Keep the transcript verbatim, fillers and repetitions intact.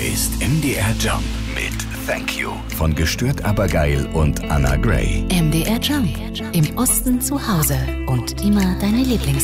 ist M D R Jump mit Thank You von Gestört aber geil und Anna Gray. M D R Jump. Im Osten zu Hause und immer deine Lieblings